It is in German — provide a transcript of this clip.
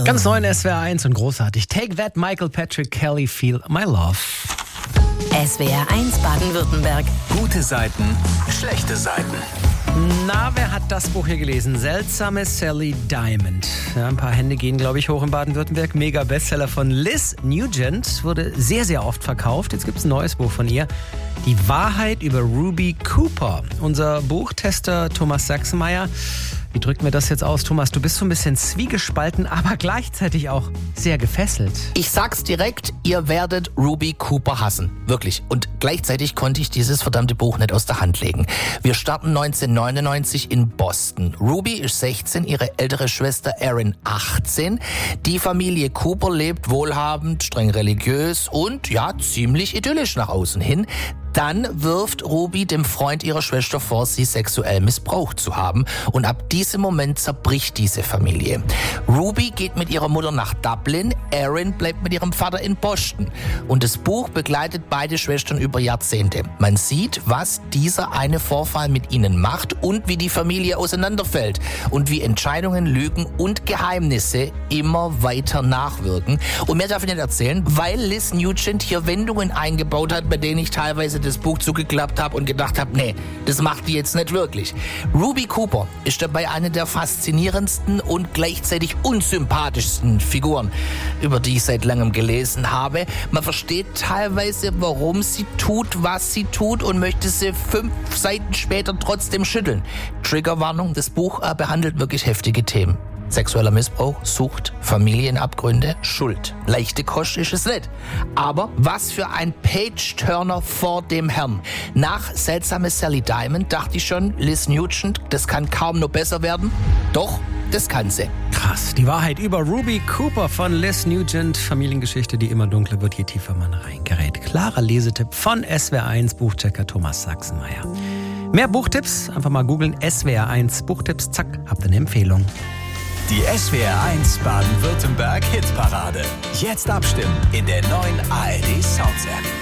Ganz neu in SWR 1 und großartig. Take That, Michael Patrick Kelly, Feel My Love. SWR 1 Baden-Württemberg. Gute Seiten, schlechte Seiten. Na, wer hat das Buch hier gelesen? Seltsame Sally Diamond. Ja, ein paar Hände gehen, glaube ich, hoch in Baden-Württemberg. Mega Bestseller von Liz Nugent. Wurde sehr, sehr oft verkauft. Jetzt gibt es ein neues Buch von ihr. Die Wahrheit über Ruby Cooper. Unser Buchtester Thomas Sachsenmeier. Wie drückt mir das jetzt aus, Thomas? Du bist so ein bisschen zwiegespalten, aber gleichzeitig auch sehr gefesselt. Ich sag's direkt, ihr werdet Ruby Cooper hassen. Wirklich. Und gleichzeitig konnte ich dieses verdammte Buch nicht aus der Hand legen. Wir starten 1999 in Boston. Ruby ist 16, ihre ältere Schwester Erin 18. Die Familie Cooper lebt wohlhabend, streng religiös und ja, ziemlich idyllisch nach außen hin. Dann wirft Ruby dem Freund ihrer Schwester vor, sie sexuell missbraucht zu haben. Und ab diesem Moment zerbricht diese Familie. Ruby geht mit ihrer Mutter nach Dublin, Erin bleibt mit ihrem Vater in Boston. Und das Buch begleitet beide Schwestern über Jahrzehnte. Man sieht, was dieser eine Vorfall mit ihnen macht und wie die Familie auseinanderfällt. Und wie Entscheidungen, Lügen und Geheimnisse immer weiter nachwirken. Und mehr darf ich nicht erzählen, weil Liz Nugent hier Wendungen eingebaut hat, bei denen ich teilweise das Buch zugeklappt habe und gedacht habe, nee, das macht die jetzt nicht wirklich. Ruby Cooper ist dabei eine der faszinierendsten und gleichzeitig unsympathischsten Figuren, über die ich seit langem gelesen habe. Man versteht teilweise, warum sie tut, was sie tut und möchte sie 5 Seiten später trotzdem schütteln. Triggerwarnung, das Buch behandelt wirklich heftige Themen. Sexueller Missbrauch, Sucht, Familienabgründe, Schuld. Leichte Kost ist es nicht. Aber was für ein Page-Turner vor dem Herrn. Nach Seltsame Sally Diamond dachte ich schon, Liz Nugent, das kann kaum noch besser werden. Doch, das kann sie. Krass, die Wahrheit über Ruby Cooper von Liz Nugent. Familiengeschichte, die immer dunkler wird, je tiefer man reingerät. Klarer Lesetipp von SWR1 Buchchecker Thomas Sachsenmeier. Mehr Buchtipps, einfach mal googeln, SWR1 Buchtipps, zack, habt eine Empfehlung. Die SWR 1 Baden-Württemberg Hitparade. Jetzt abstimmen in der neuen ARD Sounds App.